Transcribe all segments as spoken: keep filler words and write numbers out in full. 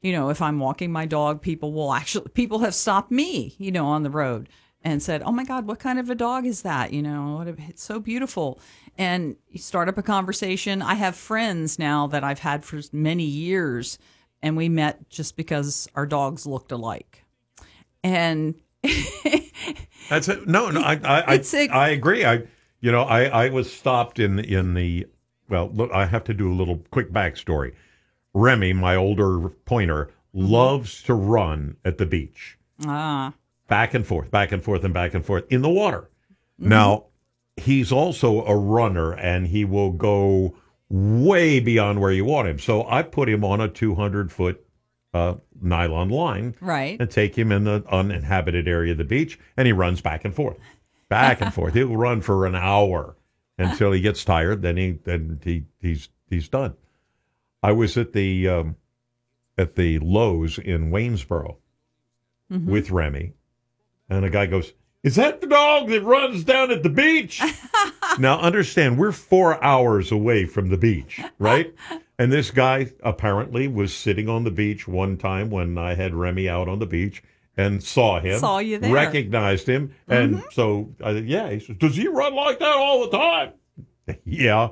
you know, if I'm walking my dog, people will actually, people have stopped me, you know, on the road and said, oh my God, what kind of a dog is that? You know, what a, it's so beautiful. And you start up a conversation. I have friends now that I've had for many years, and we met just because our dogs looked alike. And that's it. No, no, I, I, I, a, I agree. I, you know, I, I was stopped in, in the, well, look, I have to do a little quick backstory. Remy, my older pointer, mm-hmm. loves to run at the beach. Ah. Back and forth, back and forth, and back and forth in the water. Mm-hmm. Now, he's also a runner, and he will go way beyond where you want him. So I put him on a two hundred foot uh, nylon line, right, and take him in the uninhabited area of the beach, and he runs back and forth, back and forth. He'll run for an hour until he gets tired. Then he then he he's he's done. I was at the um, at the Lowe's in Waynesboro mm-hmm. with Remy, and a guy goes, "Is that the dog that runs down at the beach?" Now, understand, we're four hours away from the beach, right? And this guy apparently was sitting on the beach one time when I had Remy out on the beach and saw him, saw you there, recognized him, and mm-hmm. so I said, "Yeah." He says, "Does he run like that all the time?" Yeah,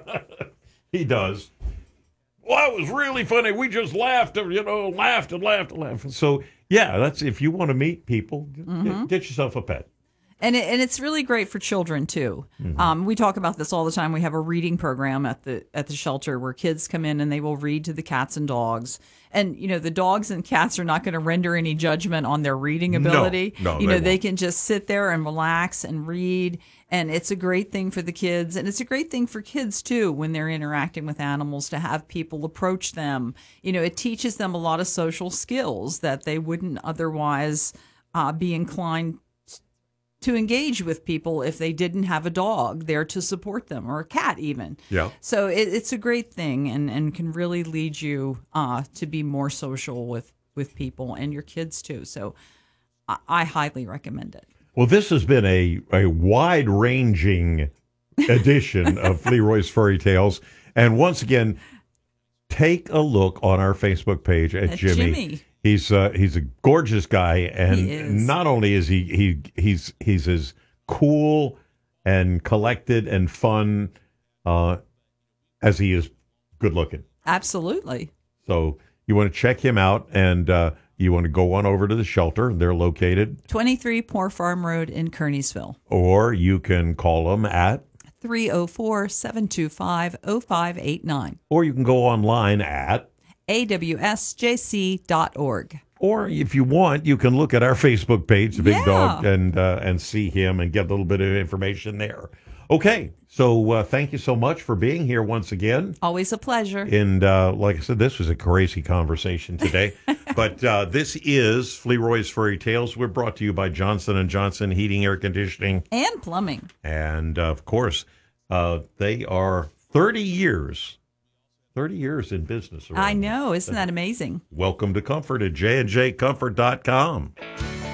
he does. Well, it was really funny. We just laughed, you know, laughed and laughed and laughed. So, yeah, that's if you want to meet people, mm-hmm. get, get yourself a pet. And it, and it's really great for children too. Mm-hmm. Um, we talk about this all the time. We have a reading program at the at the shelter where kids come in and they will read to the cats and dogs. And you know, the dogs and cats are not going to render any judgment on their reading ability. No, no, you know, they, they can just sit there and relax and read. And it's a great thing for the kids, and it's a great thing for kids too when they're interacting with animals to have people approach them. You know, it teaches them a lot of social skills that they wouldn't otherwise uh, be inclined to engage with people if they didn't have a dog there to support them, or a cat even. Yeah. So it, it's a great thing, and, and can really lead you uh, to be more social with, with people and your kids too. So I, I highly recommend it. Well, this has been a, a wide-ranging edition of Leroy's Furry Tales. And once again, take a look on our Facebook page at, at Jimmy. Jimmy. He's uh, he's a gorgeous guy, and not only is he he he's he's as cool and collected and fun uh, as he is good looking. Absolutely. So you want to check him out, and uh, you want to go on over to the shelter. They're located twenty-three Poor Farm Road in Kearneysville. Or you can call them at three oh four, seven two five, oh five eight nine. Or you can go online at A W S J C dot org. Or if you want, you can look at our Facebook page, The Big yeah. Dog, and uh, and see him and get a little bit of information there. Okay, so uh, thank you so much for being here once again. Always a pleasure. And uh, like I said, this was a crazy conversation today. But uh, this is Leroy's Furry Tales. We're brought to you by Johnson and Johnson Heating, Air Conditioning. And Plumbing. And, uh, of course, uh, they are thirty years thirty years in business. I know. Isn't that amazing? Welcome to Comfort at j and j comfort dot com.